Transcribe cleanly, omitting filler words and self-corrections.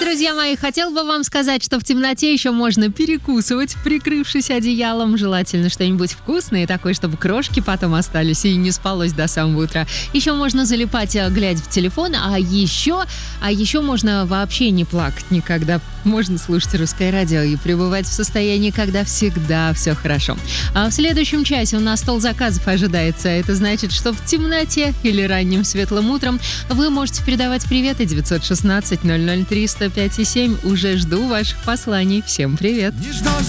Друзья мои, хотел бы вам сказать, что в темноте еще можно перекусывать, прикрывшись одеялом. Желательно что-нибудь вкусное, такое, чтобы крошки потом остались и не спалось до самого утра. Еще можно залипать, глядя в телефон, а еще можно вообще не плакать никогда. Можно слушать русское радио и пребывать в состоянии, когда всегда все хорошо. А в следующем часе у нас стол заказов ожидается. Это значит, что в темноте или ранним светлым утром вы можете передавать приветы 916 003 105,7. Уже жду ваших посланий. Всем привет!